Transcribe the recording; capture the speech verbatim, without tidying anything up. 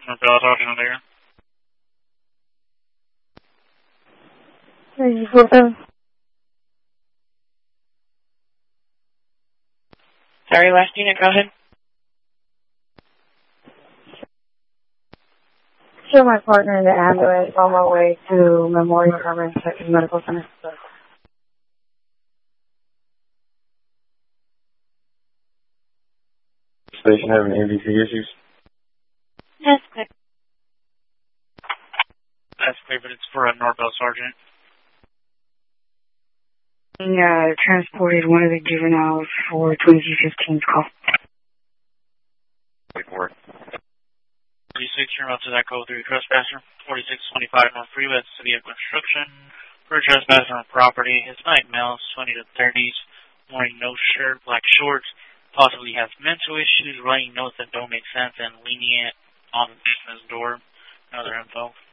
Northbell talking there. Hey, Fulton. Sorry, last unit, go ahead. Sure, my partner in the ambulance on my way to Memorial Hermann Texas Medical Center. Station having M V C issues? That's clear. That's clear, but it's for a Northbell sergeant. Uh, transported one of the juveniles for twenty fifteen's call. Wait for it. forty-six, you're up to that code three trespasser. forty-six twenty-five North Freeway, City of Construction. For a trespasser on property, Hispanic male, twenty to thirties, wearing no shirt, black shorts, possibly has mental issues, writing notes that don't make sense, and lenient on the business door. Another info.